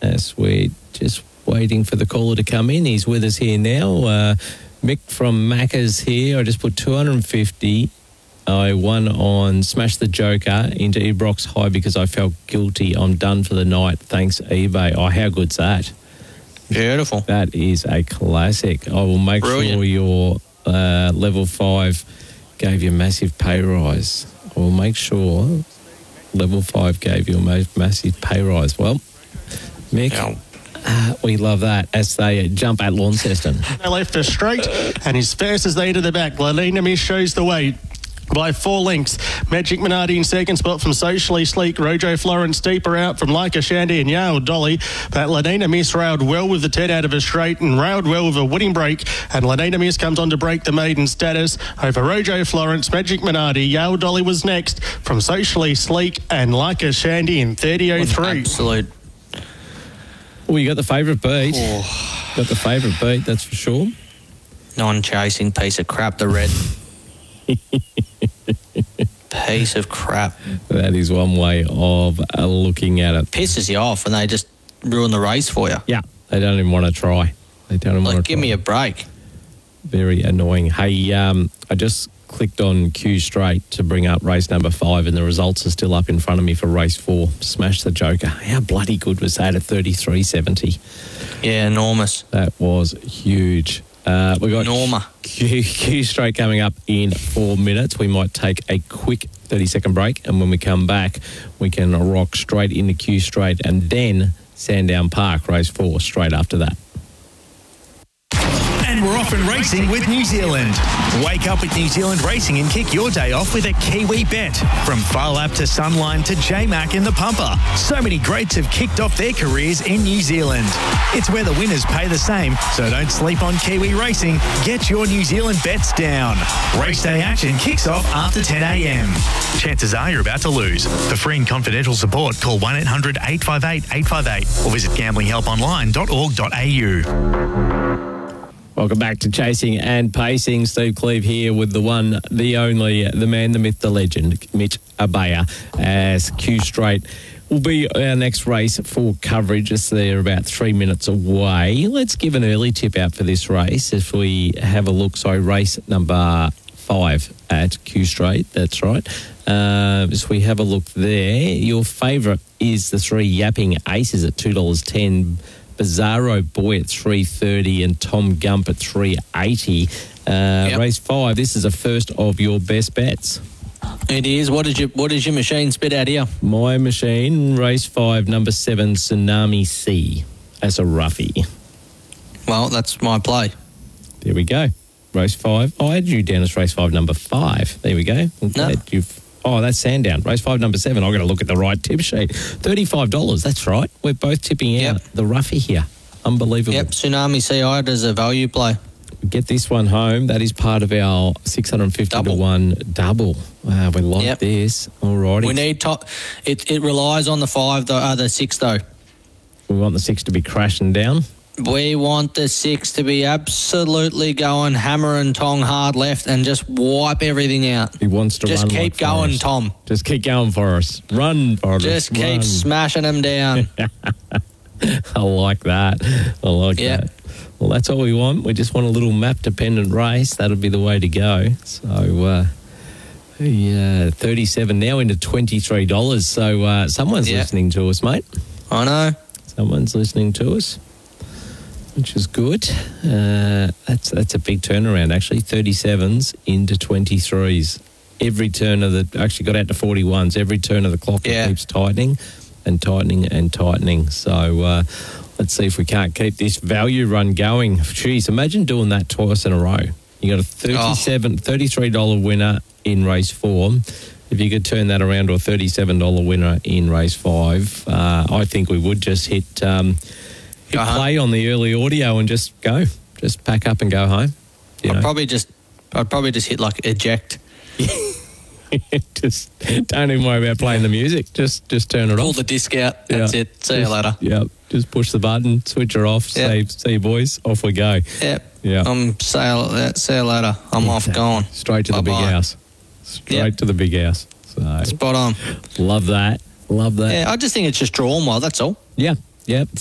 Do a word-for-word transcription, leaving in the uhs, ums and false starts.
as we're just waiting for the caller to come in. He's with us here now. Uh, Mick from Macca's here. I just put two hundred fifty. I won on Smash the Joker into Ibrox High because I felt guilty. I'm done for the night. Thanks, eBay. Oh, how good's that? Beautiful. That is a classic. I will make Brilliant. sure your uh, level five gave you a massive pay rise. I will make sure level five gave you a ma- massive pay rise. Well, Mick, Yeah. uh, we love that as they jump at Launceston. They left her straight, and as fast as they to the back, Ladina Miss shows the way by four lengths. Magic Minardi in second spot from Socially Sleek. Rojo Florence deeper out from Leica Shandy and Yale Dolly. But Ladina Miss railed well with the ten out of a straight and railed well with a winning break. And Ladina Miss comes on to break the maiden status over Rojo Florence, Magic Minardi. Yale Dolly was next from Socially Sleek and Leica Shandy in thirty oh three. Absolute. Oh, you got the favourite beat. Oh. Got the favourite beat, that's for sure. Non-chasing piece of crap, the red. Piece of crap. That is one way of uh, looking at it. Pisses you off and they just ruin the race for you. Yeah, they don't even want to try. They don't even Like, want to give try. me a break. Very annoying. Hey, um, I just clicked on Q Straight to bring up race number five, and the results are still up in front of me for race four. Smash the Joker. How bloody good was that at thirty-three seventy? Yeah, enormous. That was huge. Uh, we got Norma. Q, Q Straight coming up in four minutes. We might take a quick thirty-second break, and when we come back, we can rock straight into Q Straight, and then Sandown Park, race four, straight after that. And we're off and racing with New Zealand. Wake up with New Zealand Racing and kick your day off with a Kiwi bet. From Philap to Sunline to J-Mac in the Pumper. So many greats have kicked off their careers in New Zealand. It's where the winners pay the same, so don't sleep on Kiwi Racing. Get your New Zealand bets down. Race day action kicks off after ten a.m. Chances are you're about to lose. For free and confidential support, call one eight hundred eight five eight eight five eight or visit gambling help online dot org dot a u. Welcome back to Chasing and Pacing. Steve Cleve here with the one, the only, the man, the myth, the legend, Mitch Abaya, as Q Straight will be our next race for coverage. As they're about three minutes away. Let's give an early tip out for this race. If we have a look, so race number five at Q Straight, that's right. Uh, as we have a look there, your favourite is the three Yapping Aces at two dollars ten. Bizarro Boy at three thirty and Tom Gump at three eighty. Uh, Yep. Race five, this is the first of your best bets. It is. What did you? What does your machine spit out here? My machine, race five, number seven, Tsunami C as a roughie. Well, that's my play. There we go. Race five. Oh, I had you down as race five, number five. There we go. I'm No. glad you've... Oh, that's Sandown. Race five, number seven. I've got to look at the right tip sheet. thirty-five dollars. That's right. We're both tipping out Yep. the roughie here. Unbelievable. Yep, Tsunami C I as a value play. Get this one home. That is part of our six hundred fifty Double. to one double. Wow, we like Yep. this. All righty. We need top. It it relies on the five though. Uh, the six though. We want the six to be crashing down. We want the six to be absolutely going hammer and tong hard left and just wipe everything out. He wants to Just run. keep like going, Forrest. Tom. Just keep going for us. Run, Forrest. Just keep run. smashing them down. I like that. I like Yep. that. Well, that's all we want. We just want a little map-dependent race. That'll be the way to go. So, uh, yeah, thirty-seven now into twenty-three dollars. So uh, someone's Yeah. listening to us, mate. I know. Someone's listening to us, which is good. Uh, that's that's a big turnaround, actually. thirty-sevens into twenty-threes. Every turn of the... Actually got out to forty-ones. Every turn of the clock Yeah. it keeps tightening and tightening and tightening. So uh, let's see if we can't keep this value run going. Jeez, imagine doing that twice in a row. You got a thirty-seven, thirty-three dollars winner in race four. If you could turn that around to a thirty-seven dollars winner in race five, uh, I think we would just hit, um, hit Uh-huh. play on the early audio and just go. Just pack up and go home. You I'd know? probably just. I'd probably just hit like eject. Just don't even worry about playing the music. Just just turn it Pull off. the disc out. That's Yeah. it. See you Just- later. Yep. Just push the button, switch her off, Yep. say, see you boys, off we go. Yep. Yeah. I'm see you, see you later. I'm off Exactly. going. Straight to the big Bye-bye. house. Straight Yep. to the big house. So Spot on. love that. Love that. Yeah, I just think it's just drawn well. That's all. Yeah. Yep.